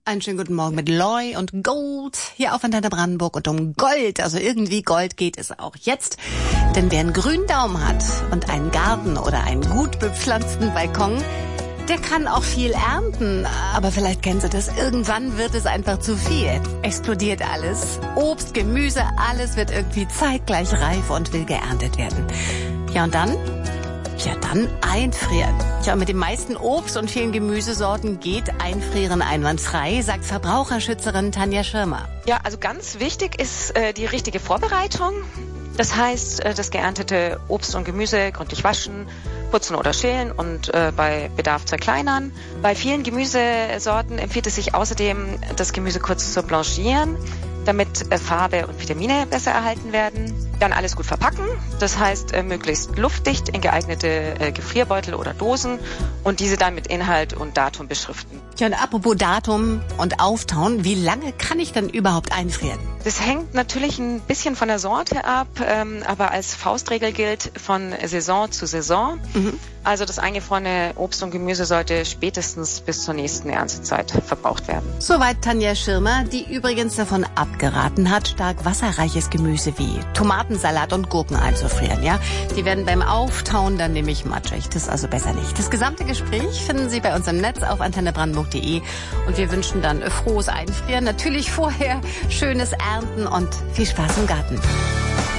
Einen schönen guten Morgen mit Loy und Gold hier auf Antenne Brandenburg. Und um Gold, also irgendwie Gold geht es auch jetzt. Denn wer einen grünen Daumen hat und einen Garten oder einen gut bepflanzten Balkon, der kann auch viel ernten. Aber vielleicht kennen Sie das, irgendwann wird es einfach zu viel. Explodiert alles. Obst, Gemüse, alles wird irgendwie zeitgleich reif und will geerntet werden. Ja, und dann? Ja, dann einfrieren. Tja, mit den meisten Obst- und vielen Gemüsesorten geht Einfrieren einwandfrei, sagt Verbraucherschützerin Tanja Schirmer. Ja, also ganz wichtig ist die richtige Vorbereitung. Das heißt, das geerntete Obst und Gemüse gründlich waschen, putzen oder schälen und bei Bedarf zerkleinern. Bei vielen Gemüsesorten empfiehlt es sich außerdem, das Gemüse kurz zu blanchieren, damit Farbe und Vitamine besser erhalten werden. Dann alles gut verpacken, das heißt möglichst luftdicht in geeignete Gefrierbeutel oder Dosen und diese dann mit Inhalt und Datum beschriften. Ja, und apropos Datum und Auftauen, wie lange kann ich denn überhaupt einfrieren? Das hängt natürlich ein bisschen von der Sorte ab, aber als Faustregel gilt von Saison zu Saison. Also das eingefrorene Obst und Gemüse sollte spätestens bis zur nächsten Erntezeit verbraucht werden. Soweit Tanja Schirmer, die übrigens davon abgeraten hat, stark wasserreiches Gemüse wie Tomatensalat und Gurken einzufrieren. Ja, die werden beim Auftauen dann nämlich matschig. Das ist also besser nicht. Das gesamte Gespräch finden Sie bei uns im Netz auf antennebrandenburg.de und wir wünschen dann frohes Einfrieren. Natürlich vorher schönes Ernten und viel Spaß im Garten.